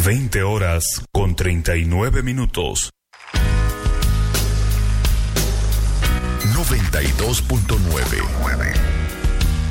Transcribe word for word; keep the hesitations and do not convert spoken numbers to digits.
veinte horas con treinta y nueve minutos. noventa y dos punto nueve